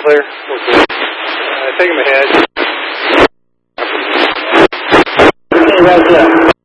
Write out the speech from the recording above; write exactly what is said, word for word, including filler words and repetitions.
clear? Okay. Uh, take him ahead. Okay, that's it.